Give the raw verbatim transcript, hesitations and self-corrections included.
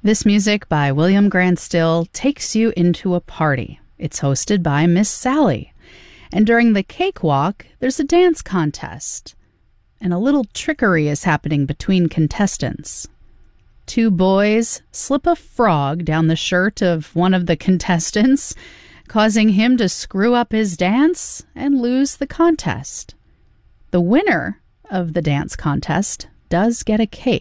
This music by William Grant Still takes you into a party. It's hosted by Miss Sally. And during the cakewalk, there's a dance contest. And a little trickery is happening between contestants. Two boys slip a frog down the shirt of one of the contestants, causing him to screw up his dance and lose the contest. The winner of the dance contest does get a cake.